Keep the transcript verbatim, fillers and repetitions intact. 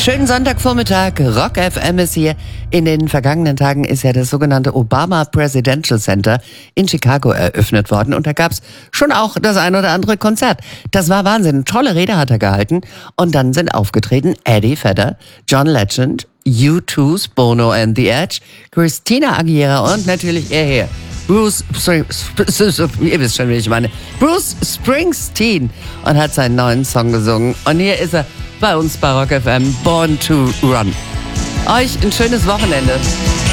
Schönen Sonntagvormittag, Rock F M ist hier. In den vergangenen Tagen ist ja das sogenannte Obama Presidential Center in Chicago eröffnet worden und da gab's schon auch das ein oder andere Konzert. Das war Wahnsinn, tolle Rede hat er gehalten und dann sind aufgetreten Eddie Vedder, John Legend, U two's Bono and the Edge, Christina Aguilera und natürlich er hier. Bruce, Spring, ihr wisst schon, wie ich meine, Bruce Springsteen und hat seinen neuen Song gesungen. Und hier ist er bei uns bei Rock F M, Born to Run. Euch ein schönes Wochenende.